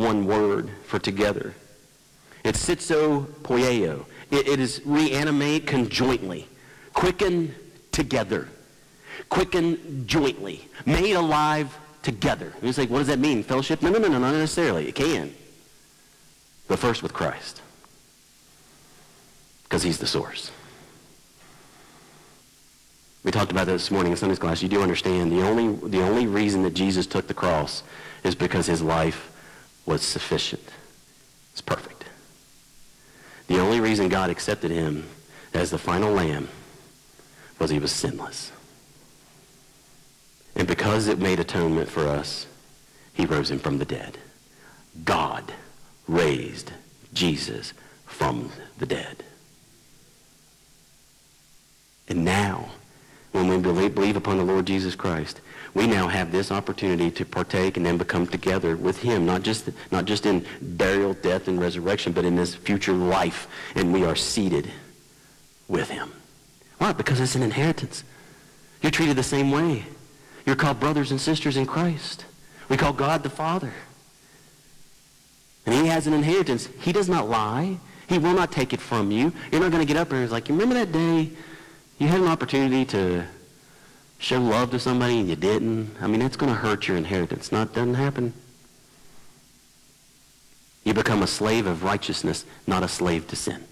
one word for together. It's sitso poieo. It is reanimate conjointly. Quicken together. Quicken jointly. Made alive together. It's like, what does that mean? Fellowship? No, not necessarily. It can. But first with Christ. Because he's the source. We talked about that this morning in Sunday class. You do understand the only reason that Jesus took the cross is because his life was sufficient. It's perfect. The only reason God accepted him as the final lamb was he was sinless. And because it made atonement for us, he rose him from the dead. God raised Jesus from the dead. And now, when we believe upon the Lord Jesus Christ, we now have this opportunity to partake and then become together with him, not just in burial, death, and resurrection, but in this future life, and we are seated with him. Why? Because it's an inheritance. You're treated the same way. You're called brothers and sisters in Christ. We call God the Father. And he has an inheritance. He does not lie. He will not take it from you. You're not going to get up there and it's like, you remember that day you had an opportunity to show love to somebody and you didn't? I mean, it's going to hurt your inheritance. Doesn't happen. You become a slave of righteousness, not a slave to sin.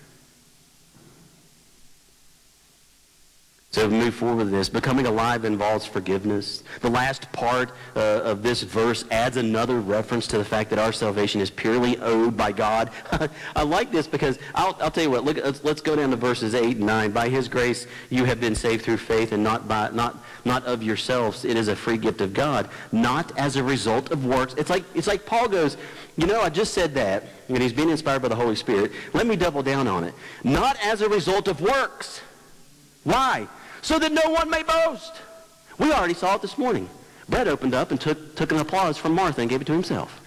So we move forward with this. Becoming alive involves forgiveness. The last part of this verse adds another reference to the fact that our salvation is purely owed by God. I like this because I'll tell you what. Let's go down to verses 8 and 9. By his grace you have been saved through faith, and not of yourselves. It is a free gift of God, not as a result of works. It's like Paul goes, I just said that, and he's being inspired by the Holy Spirit. Let me double down on it. Not as a result of works. Why? So that no one may boast. We already saw it this morning. Brett opened up and took an applause from Martha and gave it to himself.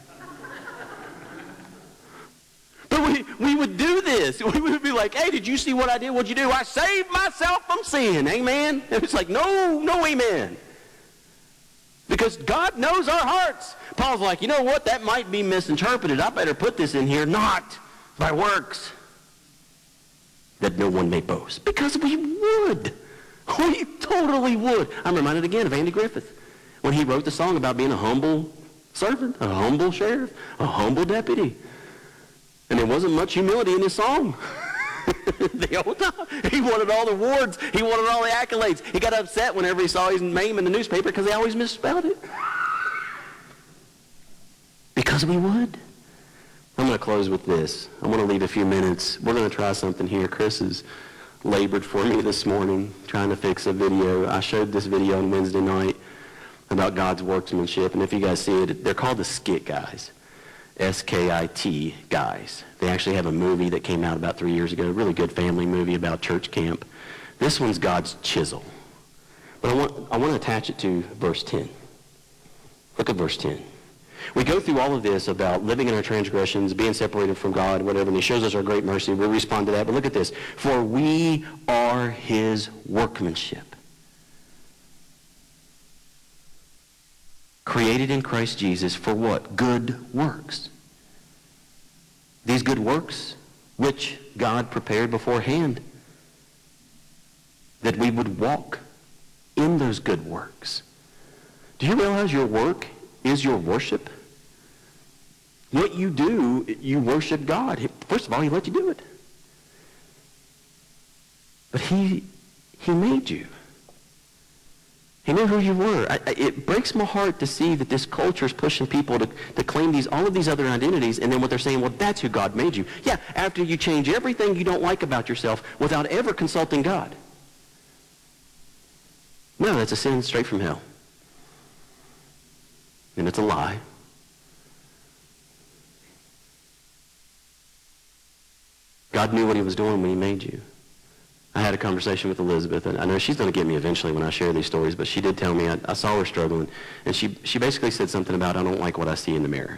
But we would do this. We would be like, hey, did you see what I did? What'd you do? I saved myself from sin. Amen? And it's like, no amen. Because God knows our hearts. Paul's like, you know what? That might be misinterpreted. I better put this in here. Not by works, that no one may boast. Because we would. We totally would. I'm reminded again of Andy Griffith when he wrote the song about being a humble servant, a humble sheriff, a humble deputy. And there wasn't much humility in his song. The whole time. He wanted all the awards. He wanted all the accolades. He got upset whenever he saw his name in the newspaper because they always misspelled it. Because we would. I'm going to close with this. I want to leave a few minutes. We're going to try something here. Chris has labored for me this morning trying to fix a video. I showed this video on Wednesday night about God's workmanship, and if you guys see it, they're called the Skit Guys. S-K-I-T guys. They actually have a movie that came out about 3 years ago, a really good family movie about church camp. This one's God's chisel. But I want to attach it to verse 10. Look at verse 10. We go through all of this about living in our transgressions, being separated from God, whatever, and he shows us our great mercy. We'll respond to that. But look at this. For we are his workmanship, created in Christ Jesus for what? Good works. These good works, which God prepared beforehand, that we would walk in those good works. Do you realize your work is your worship? What you do, you worship God. First of all, he let you do it. But he made you. He knew who you were. It breaks my heart to see that this culture is pushing people to claim all of these other identities, and then what they're saying, well, that's who God made you. Yeah, after you change everything you don't like about yourself without ever consulting God. No, that's a sin straight from hell. And it's a lie. God knew what he was doing when he made you. I had a conversation with Elizabeth, and I know she's going to get me eventually when I share these stories, but she did tell me, I saw her struggling, and she basically said something about, I don't like what I see in the mirror.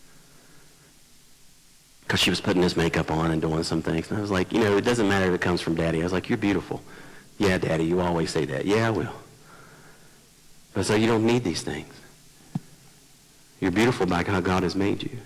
Because she was putting this makeup on and doing some things. And I was like, it doesn't matter if it comes from Daddy. I was like, you're beautiful. Yeah, Daddy, you always say that. Yeah, I will. But so you don't need these things. You're beautiful by how God has made you.